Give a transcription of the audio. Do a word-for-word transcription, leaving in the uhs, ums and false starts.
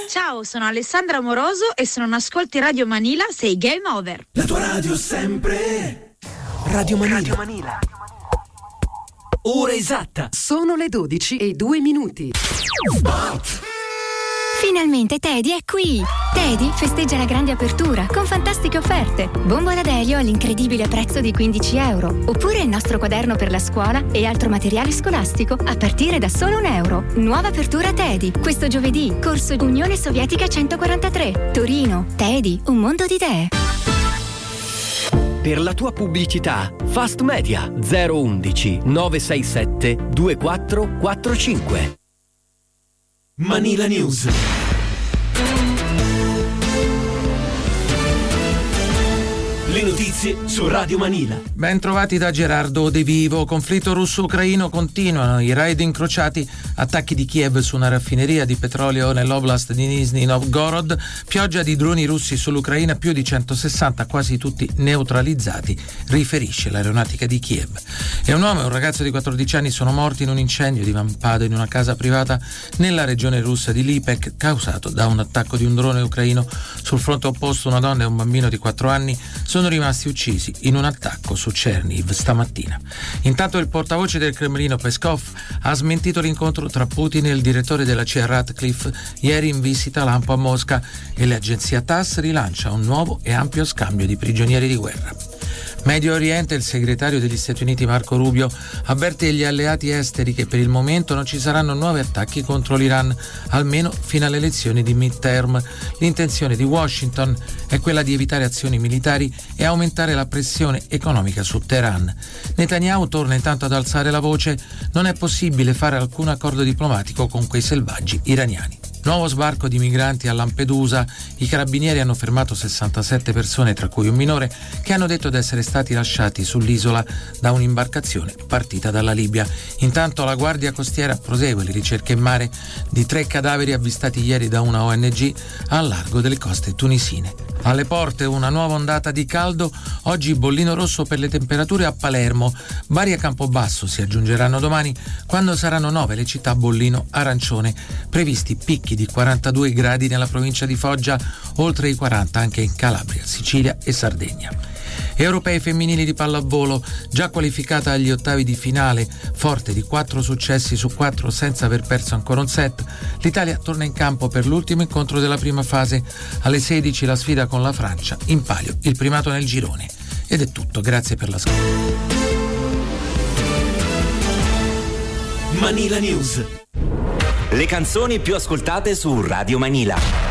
Ciao, sono Alessandra Moroso e se non ascolti Radio Manila sei game over. La tua radio sempre. Radio Manila. Radio Manila. Ora esatta. Sono le dodici e due minuti. Sport. Finalmente Teddy è qui! Teddy festeggia la grande apertura con fantastiche offerte. Bombola d'elio all'incredibile prezzo di quindici euro. Oppure il nostro quaderno per la scuola e altro materiale scolastico a partire da solo un euro. Nuova apertura Teddy. Questo giovedì, corso Unione Sovietica centoquarantatré. Torino. Teddy, un mondo di idee. Per la tua pubblicità, Fast Media zero undici nove sei sette due quattro quattro cinque. Manila News. Le notizie su Radio Manila. Ben trovati da Gerardo De Vivo. Conflitto russo-ucraino, continuano i raid incrociati, attacchi di Kiev su una raffineria di petrolio nell'oblast di Nizhny Novgorod, pioggia di droni russi sull'Ucraina, più di centosessanta, quasi tutti neutralizzati, riferisce l'aeronautica di Kiev. E un uomo e un ragazzo di quattordici anni sono morti in un incendio divampato in una casa privata nella regione russa di Lipetsk, causato da un attacco di un drone ucraino. Sul fronte opposto una donna e un bambino di quattro anni sono rimasti uccisi in un attacco su Chernihiv stamattina. Intanto il portavoce del Cremlino Peskov ha smentito l'incontro tra Putin e il direttore della C I A Ratcliffe ieri in visita lampo a Mosca, e l'agenzia TASS rilancia un nuovo e ampio scambio di prigionieri di guerra. Medio Oriente, il segretario degli Stati Uniti Marco Rubio avverte gli alleati esteri che per il momento non ci saranno nuovi attacchi contro l'Iran, almeno fino alle elezioni di midterm. L'intenzione di Washington è quella di evitare azioni militari e aumentare la pressione economica su Teheran. Netanyahu torna intanto ad alzare la voce: non è possibile fare alcun accordo diplomatico con quei selvaggi iraniani. Nuovo sbarco di migranti a Lampedusa. I carabinieri hanno fermato sessantasette persone, tra cui un minore, che hanno detto di essere stati lasciati sull'isola da un'imbarcazione partita dalla Libia. Intanto la Guardia Costiera prosegue le ricerche in mare di tre cadaveri avvistati ieri da una O N G al largo delle coste tunisine. Alle porte una nuova ondata di caldo, oggi bollino rosso per le temperature a Palermo. Bari e Campobasso si aggiungeranno domani, quando saranno nove le città bollino arancione. Previsti picchi di quarantadue gradi nella provincia di Foggia, oltre i quaranta anche in Calabria, Sicilia e Sardegna. Europei femminili di pallavolo, già qualificata agli ottavi di finale, forte di quattro successi su quattro senza aver perso ancora un set, l'Italia torna in campo per l'ultimo incontro della prima fase. Alle sedici la sfida con la Francia, in palio il primato nel girone. Ed è tutto, grazie per l'ascolto. Manila News. Le canzoni più ascoltate su Radio Manila.